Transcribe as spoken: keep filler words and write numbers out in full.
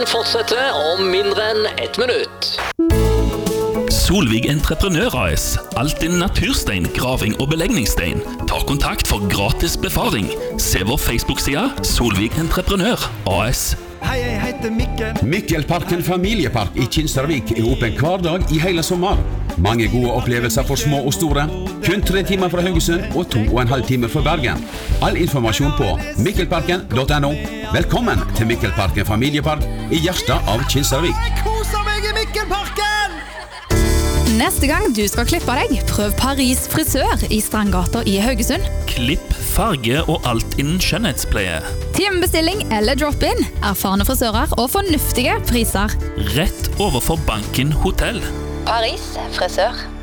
Fortsetter om mindre enn ett minutt. Solvig Entreprenør A S. Alt innen naturstein, graving og belegningsstein. Ta kontakt for gratis befaring. Se vår Facebook-side Solvig Entreprenør A S. Hei, jeg heter Mikkel. Mikkelparken familiepark i Kinsarvik er åpen hver dag i hele sommer. Mange gode opplevelser for små og store. Kun tre timer fra Haugesund og to og en halv timer fra Bergen. All informasjon på mikkelparken punktum no. Velkommen til Mikkelparken familiepark i hjertet av Kinsarvik. Jeg koser meg i Mikkelparken! Neste gang du skal klippe deg, prøv Paris frisør i Strandgata i Haugesund. Klipp, farge og alt innen skjønnhetspleie. Timebestilling eller drop-in, erfarne frisører og fornuftige priser. Rett overfor Banken Hotell. Paris frisør.